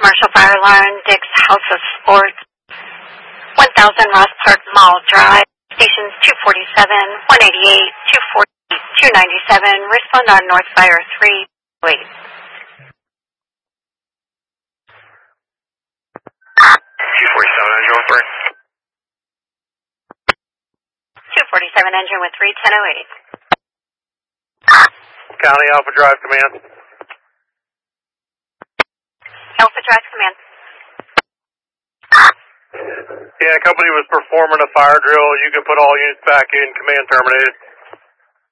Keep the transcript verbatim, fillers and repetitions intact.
Commercial Fire Alarm, Dick's House of Sports, one thousand Ross Park Mall Drive, stations two forty-seven, one eighty-eight, two forty, two ninety-seven, respond on North Fire three, wait. two forty-seven, engine with three. two forty-seven, engine with three, ten oh eight. County Alpha Drive Command. Alpha Drive Command. Yeah, company was performing a fire drill. You can put all units back in. Command terminated.